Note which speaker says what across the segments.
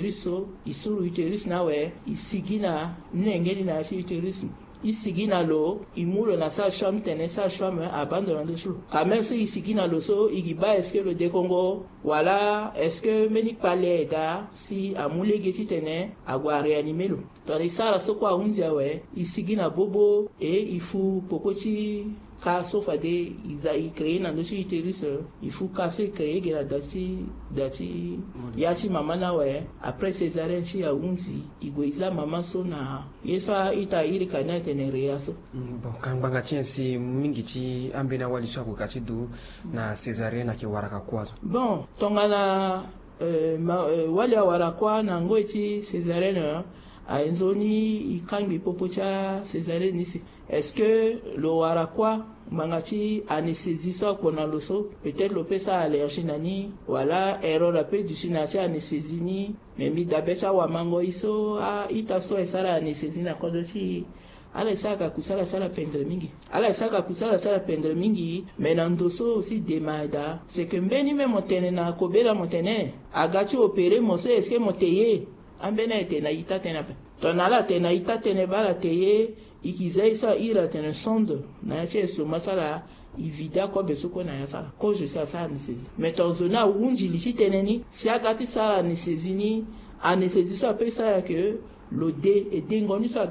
Speaker 1: uterus so isuru uterus na we isigina nengeni na chi uterus isigina lo imulo na sage-femme tene sage-femme abandonne de chou quand même si isigina lo so igiba est-ce que le décongo voilà est-ce que meni pale da si amule geti tene agwa réanimer lo to isara so kwa unzia we isigina bobo et il faut pokochi ka so fade izai créer na dosi uterus il faut ka se créer gela dati yachi mama na we après césarienne chi ya unzi igoiza mama so na yesa ita iri kana tenere yaso
Speaker 2: bon kan banga chensi mingi chi ambena wali swa ko kati du na césarienne ke waraka kwazo
Speaker 1: bon tongana wali warakwa na ngoiti césarienne a enzoni ikangi popocha césarienne nisi est-ce que le warakwa mangati anesthésie ça qu'on a le so peut-être le pesa allergie nani voilà erreur la pe du sinasi anesthésie ni mais mi dabecha wa mango iso a ita so esara anesthésie na kodochi ala isaka kusala sala pendre mingi ala isaka kusala sala pendre mingi mais nandoso aussi demanda c'est que mbeni me motene na kobela motene agachi opérer moso est-ce que moteye ambena etena ita tena pe tonala tena ita tena bala teye ikizaisa ira tena sonde na yache so masala ivida kwa besuko na yasala ko je sais ça anesthésie mais tozona unji lichi teneni si agati sala anesthésie so pesa ya que le dé et dengoni so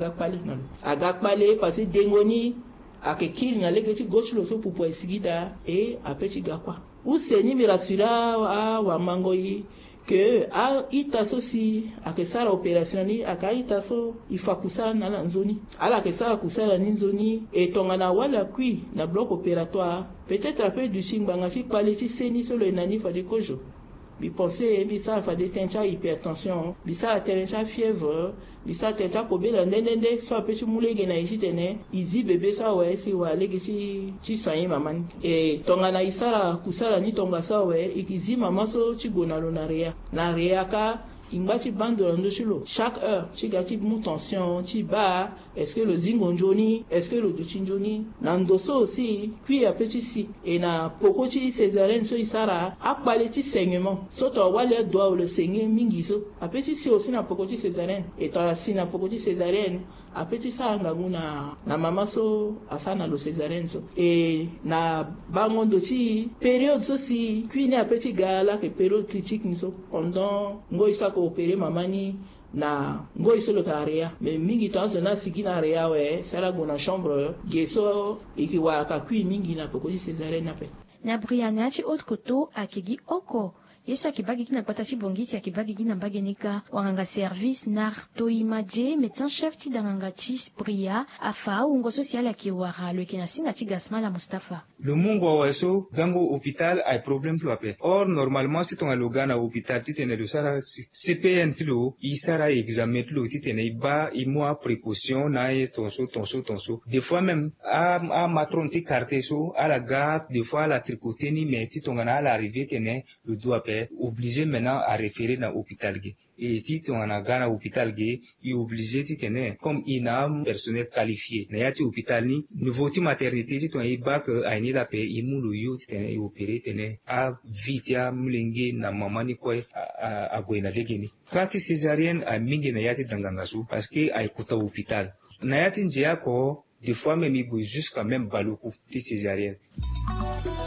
Speaker 1: agakpale parce que dengoni akekiri na legeti gauche lo so pour esigida et apeti gakwa useni mirasura wa mangoi que a itaso si akesara opération ni akaitaso ifakusala na la nzoni ala kesara kusala ni nzoni etongana wala kui na bloc opératoire peut-être après du simbanga ci paleti seni solo enani fa de kojo bi penser bi ça fa de tencha hypertension bi ça tencha fièvre bi ça tencha kobela ndende so apesi mulege na ishitene izi bébé ça ouais si wa lege ci soigner maman et tongana isara kusala ni tonga ça ouais ikizi mama so ci gonalo na rea ka ingbachi bando ndo shilo chaque heure ci gati mu tension ci ba est-ce que le zingonjoni est-ce que le duchinjoni na ndoso aussi puis apeti si et na pokochi césarienne so isara akpale ci saignement so to wale doit le saigner mingi so apeti si aussi na pokochi césarienne et to la si na pokochi césarienne apeti sa nganguna na mama so asana lo césarienne so et na bangondo ci période so si puis ne apeti gala que période critique ni so pendant ngoi sa ko opérer mamani na ngoi solo karia mais mingi tanzo na sigina area we sala gona chambre geso ikiwa ka kui mingi na pokoji césarienne ape
Speaker 3: na brianachi autre koto akigi oko Yesha kibagi kina pata chibongisi ya kibagi kina mbagenika wanganga service nar toimaje médecin chef ti danganga chi bria afa ungo social ya kiwara le kina singa ti gasmala Mustafa
Speaker 4: le mungo waso gango hôpital ay problème plus apé or normalement si ton alogana hôpital ti tene do sara CPN ti lo isara examen ti lo ti tene ba i moi précaution na e tonso des fois même a matron ti carte so à la gare des fois la tricoter ni mais ti tongana à l'arrivée tene le doigt obligé maintenant à référer dans l'hôpital. Et si tu en as gagné à l'hôpital, il est obligé de tenir comme il a un personnel qualifié. N'a pas hôpital ni nouveau ti maternité si tu as eu bac à ni la paix il moulu yo tenir opéré tenir à vite à mlingue na maman ni quoi à goina legeni. Quand tu césarienne à mingi n'a pas dangangasu parce que à écouter hôpital. N'a pas njia ko des fois même il go jusqu'à même baluku ti césarienne.